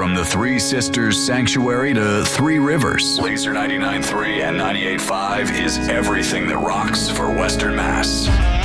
From the Three Sisters Sanctuary to Three Rivers, Laser 99.3 and 98.5 is everything that rocks for Western Mass.